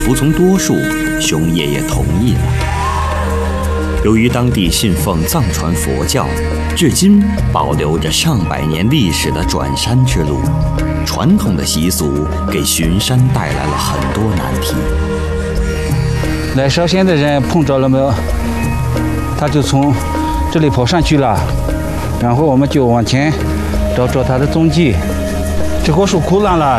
服从多数，熊爷爷同意了。由于当地信奉藏传佛教，至今保留着上百年历史的转山之路，传统的习俗给巡山带来了很多难题。 来烧仙的人碰着了没有？他就从这里跑上去了，然后我们就往前找他的踪迹。这棵树枯烂了，